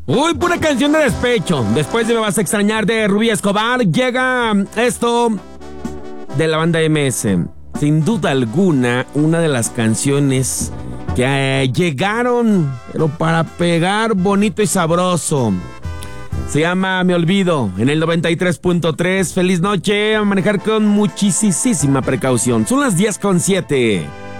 Uy, pura canción de despecho. Después de Me Vas a Extrañar de Rubí Escobar, llega esto de la banda MS. Sin duda alguna, una de las canciones que llegaron, pero para pegar bonito y sabroso. Se llama Me Olvido, en el 93.3. Feliz noche, a manejar con muchísima precaución. Son las 10:07.